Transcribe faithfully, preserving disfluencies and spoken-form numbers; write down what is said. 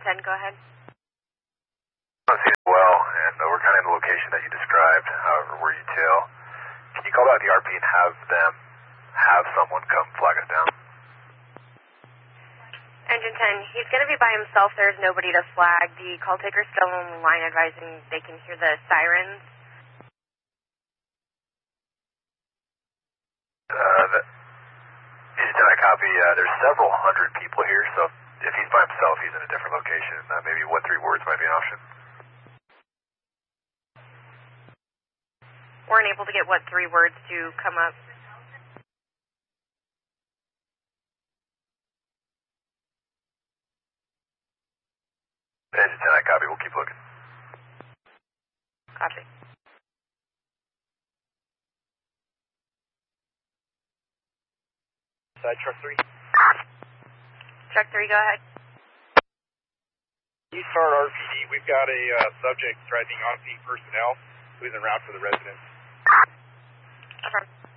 ten, go ahead. I see it well, and uh, we're kind of in the location that you described, however, where you tail. Can you call out the R P and have them, have someone come flag us down? Engine ten, he's going to be by himself. There's nobody to flag. The call taker's still on the line advising they can hear the sirens. Uh, that, I copy. Uh, there's several hundred people here, so if he's by himself, he's in a different location. Uh, maybe what three words might be an option? Weren't able to get what three words to come up. Engine ten, I copy. We'll keep looking. Copy. Side truck three. Truck three, go ahead. Eastart R P D, we've got a uh, subject driving on-scene personnel who's en route for the residence. Okay.